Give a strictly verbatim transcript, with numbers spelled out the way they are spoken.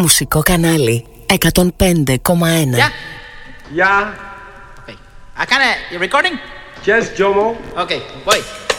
Μουσικό κανάλι εκατόν πέντε κόμμα ένα. Yeah. Yeah. Okay. I kinda, you recording? Yes, Jomo. Okay, voy.